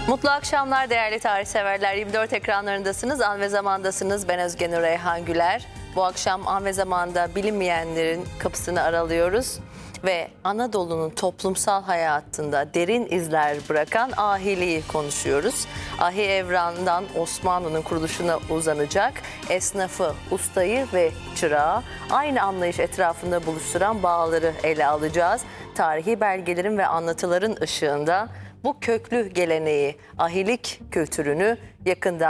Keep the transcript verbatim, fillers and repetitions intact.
Mutlu akşamlar değerli tarih severler. yirmi dört ekranlarındasınız, An ve Zaman'dasınız. Ben Özge Nur Reyhan Güler. Bu akşam An ve Zaman'da bilinmeyenlerin kapısını aralıyoruz. Ve Anadolu'nun toplumsal hayatında derin izler bırakan ahiliği konuşuyoruz. Ahi Evran'dan Osmanlı'nın kuruluşuna uzanacak esnafı, ustayı ve çırağı aynı anlayış etrafında buluşturan bağları ele alacağız. Tarihi belgelerin ve anlatıların ışığında bu köklü geleneği, ahilik kültürünü yakından